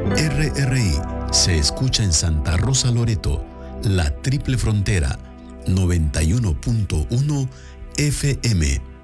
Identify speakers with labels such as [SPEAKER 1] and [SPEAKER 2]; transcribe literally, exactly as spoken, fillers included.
[SPEAKER 1] R R I se escucha en Santa Rosa Loreto, La Triple Frontera, noventa y uno punto uno F M.